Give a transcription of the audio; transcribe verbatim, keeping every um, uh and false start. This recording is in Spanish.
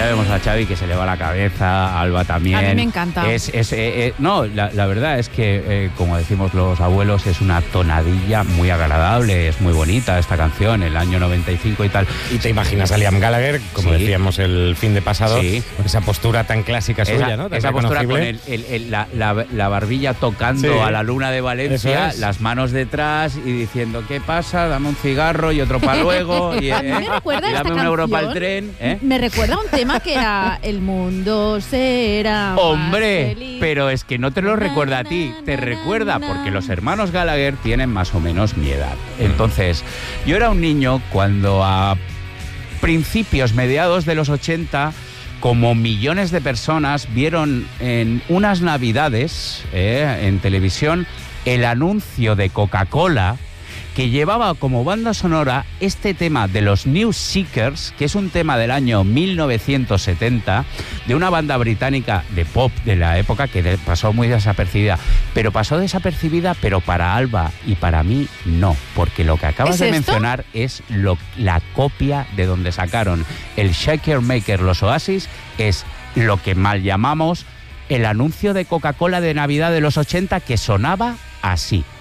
ya vemos a Xavi que se le va la cabeza, Alba también. A mí me encanta. Es, es, eh, eh, no, la, la verdad es que, eh, como decimos los abuelos, es una tonadilla muy agradable, es muy bonita esta canción, el año noventa y cinco y tal. Y te imaginas a Liam Gallagher, como Sí. decíamos el fin de pasado, Sí. con esa postura tan clásica Esa, suya, ¿no? Tan esa postura con reconocible. el, el, el, la, la, la barbilla tocando Sí. a la luna de Valencia, Eso es. las manos detrás y diciendo, ¿qué pasa? Dame un cigarro y otro para luego. Y, A mí me eh, recuerda y esta dame un euro para el canción. tren. ¿eh? Me recuerda a un tema que era El mundo será más Hombre, feliz. pero es que no te lo Na, recuerda a na, ti, te na, recuerda na. porque los hermanos Gallagher tienen más o menos mi edad. Entonces, yo era un niño cuando a principios, mediados de los ochenta, como millones de personas vieron en unas navidades eh, en televisión el anuncio de Coca-Cola que llevaba como banda sonora este tema de los New Seekers, que es un tema del año mil novecientos setenta, de una banda británica de pop de la época que de- pasó muy desapercibida. Pero pasó desapercibida, pero para Alba y para mí no, porque lo que acabas ¿Es de esto? mencionar es lo, la copia de donde sacaron el Shaker Maker, los Oasis, es lo que mal llamamos el anuncio de Coca-Cola de Navidad de los ochenta, que sonaba así.